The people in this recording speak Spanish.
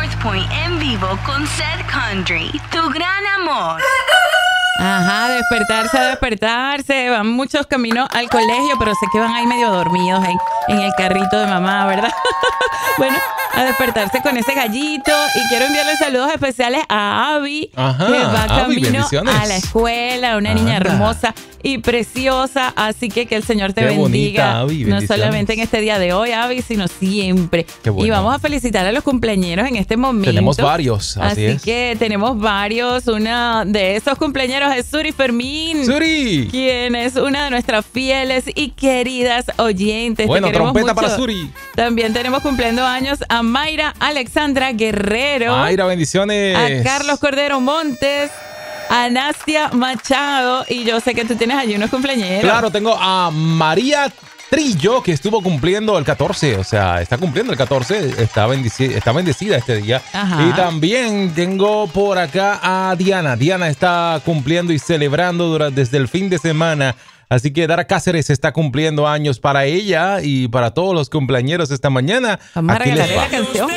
North Point en vivo con Seth Country, tu gran amor. Ajá, despertarse. Van muchos caminos al colegio, pero sé que van ahí medio dormidos en el carrito de mamá, ¿verdad? Bueno, a despertarse con ese gallito. Y quiero enviarle saludos especiales a Abby, que va camino a la escuela, una niña hermosa y preciosa. Así que el Señor te bendiga. Bonita, Abby, no solamente en este día de hoy, Abby, sino siempre. Qué bueno. Y vamos a felicitar a los cumpleañeros en este momento. Tenemos varios, así es. Que tenemos varios. Una de esos cumpleaños es Suri Fermín. ¡Suri! Quien es una de nuestras fieles y queridas oyentes. Bueno, trompeta mucho. para Suri. También tenemos cumpliendo años a Mayra Alexandra Guerrero. Mayra, bendiciones. A Carlos Cordero Montes. A Nastia Machado. Y yo sé que tú tienes allí unos cumpleañeros. Claro, tengo a María Trillo, que estuvo cumpliendo el 14, o sea, está cumpliendo el 14, está bendecida este día. Ajá. Y también tengo por acá a Diana. Diana está cumpliendo y celebrando desde el fin de semana. Así que Dara Cáceres está cumpliendo años para ella y para todos los cumpleañeros esta mañana. Vamos a Aquí les regalarle va. la canción.